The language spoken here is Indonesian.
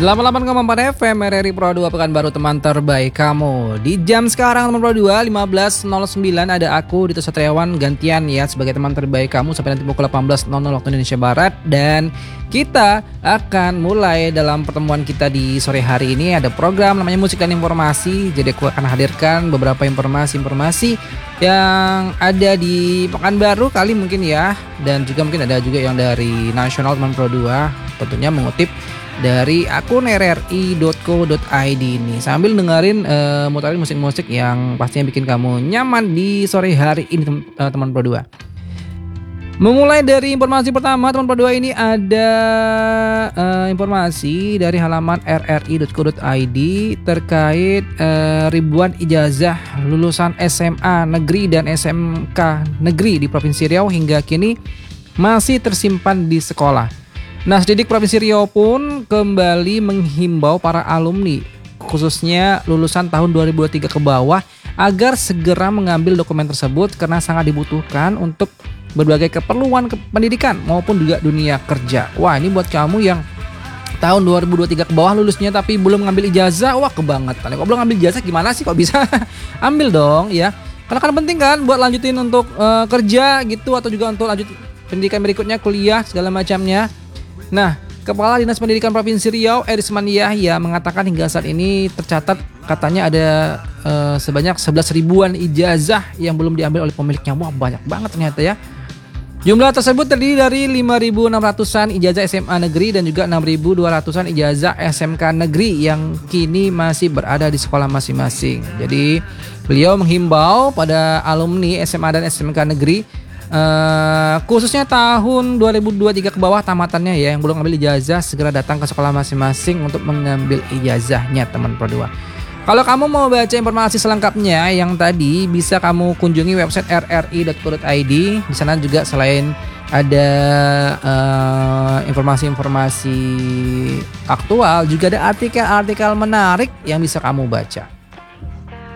88,4 FM RRI Pro 2 Pekanbaru, teman terbaik kamu. Di jam sekarang teman Pro 2 15.09 ada aku Dito Satriawan gantian ya sebagai teman terbaik kamu sampai nanti pukul 18.00 waktu Indonesia Barat. Dan kita akan mulai dalam pertemuan kita di sore hari ini. Ada program namanya Musik dan Informasi. Jadi aku akan hadirkan beberapa informasi yang ada di Pekanbaru kali mungkin ya. Dan juga mungkin ada juga yang dari nasional teman Pro 2. Tentunya mengutip dari akun rri.co.id ini sambil dengerin muterin musik-musik yang pastinya bikin kamu nyaman di sore hari ini teman Pro 2. Memulai dari informasi pertama teman Pro 2 ini ada informasi dari halaman rri.co.id terkait ribuan ijazah lulusan SMA negeri dan SMK negeri di Provinsi Riau hingga kini masih tersimpan di sekolah. Nah, Didik Provinsi Riau pun kembali menghimbau para alumni, khususnya lulusan tahun 2023 ke bawah, agar segera mengambil dokumen tersebut karena sangat dibutuhkan untuk berbagai keperluan pendidikan maupun juga dunia kerja. Wah, ini buat kamu yang tahun 2023 ke bawah lulusnya tapi belum ngambil ijazah, wah kebangetan. Kok belum ngambil ijazah gimana sih kok bisa? Ambil dong ya. Karena kan penting kan buat lanjutin untuk kerja gitu atau juga untuk lanjut pendidikan berikutnya, kuliah segala macamnya. Nah, Kepala Dinas Pendidikan Provinsi Riau, Erisman Yahya, mengatakan hingga saat ini tercatat katanya ada sebanyak 11 ribuan ijazah yang belum diambil oleh pemiliknya. Wah, banyak banget ternyata ya. Jumlah tersebut terdiri dari 5.600-an ijazah SMA negeri dan juga 6.200-an ijazah SMK negeri yang kini masih berada di sekolah masing-masing. Jadi, beliau menghimbau pada alumni SMA dan SMK negeri khususnya tahun 2023 ke bawah tamatannya ya yang belum ambil ijazah segera datang ke sekolah masing-masing untuk mengambil ijazahnya teman Pro 2. Kalau kamu mau baca informasi selengkapnya yang tadi bisa kamu kunjungi website rri.co.id. Di sana juga selain ada informasi-informasi aktual juga ada artikel-artikel menarik yang bisa kamu baca.